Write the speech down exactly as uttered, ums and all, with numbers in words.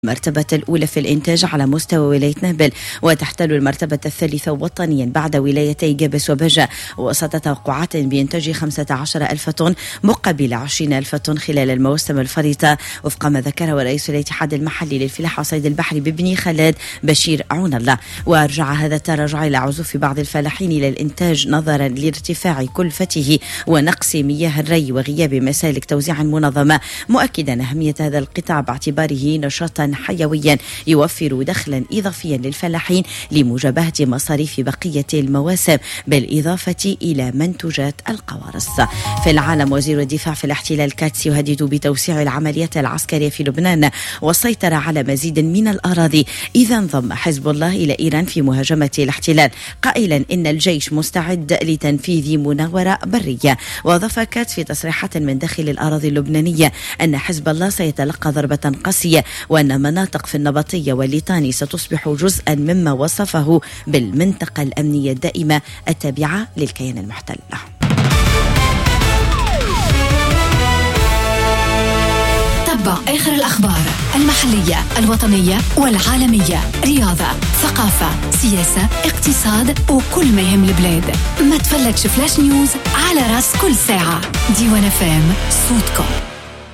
المرتبة الأولى في الإنتاج على مستوى ولاية نهبل، وتحتل المرتبة الثالثة وطنيا بعد ولايتي جابس وبجة، وسط توقعات بإنتاج خمسة عشر ألف طن مقابل عشرين ألف طن خلال المواسم الفريطة، وفق ما ذكره رئيس الاتحاد المحلي للفلاحة وصيد البحر ببني خالد بشير عون الله. وأرجع هذا التراجع إلى عزوف بعض الفلاحين إلى الإنتاج نظرا لارتفاع كلفته ونقص مياه الري وغياب مسالك توزيع منظمة، مؤكدا أهمية هذا القطاع باعتباره نشاطا حيويا يوفر دخلا إضافيا للفلاحين لمجابهة مصاريف بقية المواسم بالإضافة إلى منتوجات القوارص. في العالم، وزير الدفاع في الاحتلال كاتس يهدد بتوسيع العمليات العسكرية في لبنان والسيطرة على مزيد من الأراضي إذا انضم حزب الله إلى إيران في مهاجمة الاحتلال، قائلا إن الجيش مستعد لتنفيذ مناورة برية. وأضاف كاتس في تصريحات من داخل الأراضي اللبنانية أن حزب الله سيتلقى ضربة قاسية، وأن مناطق في النبطية والليطاني ستصبح جزءا مما وصفه بالمنطقة الأمنية الدائمة التابعة للكيان المحتل. تابع آخر الأخبار المحلية الوطنية والعالمية، رياضة، ثقافة، سياسة، اقتصاد وكل ما يهم البلاد. ما تفلتش فلاش نيوز على راس كل ساعة. ديوان فام، صوتكم.